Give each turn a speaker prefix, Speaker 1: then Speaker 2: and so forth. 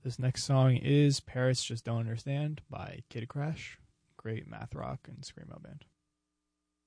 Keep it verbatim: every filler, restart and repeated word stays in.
Speaker 1: This next song is Parrots Just Don't Understand by Kid Crash. Great math rock and screamo band.